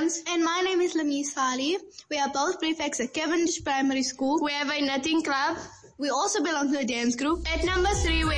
Jones. And my name is Lamise Fali. We are both prefects at Cavendish Primary School. We have a knitting club. We also belong to the dance group. At number 3, we